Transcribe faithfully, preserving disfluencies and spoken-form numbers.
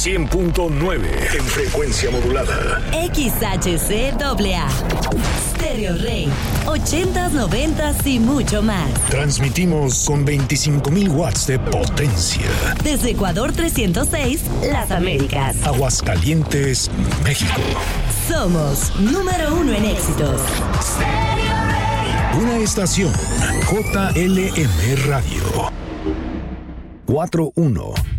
cien punto nueve en frecuencia modulada. X H C A A. Stereo Rey. ochentas, noventas y mucho más. Transmitimos con veinticinco mil watts de potencia. Desde Ecuador trescientos seis, Las Américas. Aguascalientes, México. Somos número uno en éxitos. Una estación J L M Radio. cuatro uno.